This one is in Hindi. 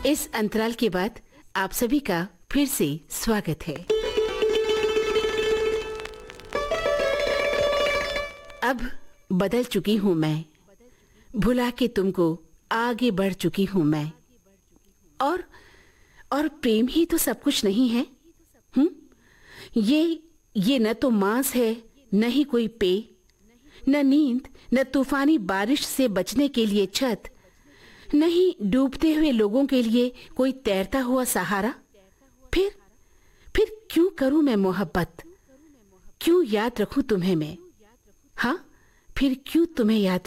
इस अंतराल के बाद आप सभी का फिर से स्वागत है। अब बदल चुकी हूँ मैं, भुला के तुमको आगे बढ़ चुकी हूँ मैं। और प्रेम ही तो सब कुछ नहीं है। ये न तो मांस है, न ही कोई पेय, न नींद, न तूफानी बारिश से बचने के लिए छत, न ही डूबते हुए लोगों के लिए कोई तैरता हुआ सहारा। फिर क्यों करूं मैं मोहब्बत, क्यों याद रखूं तुम्हें मैं? हाँ, फिर क्यों तुम्हें याद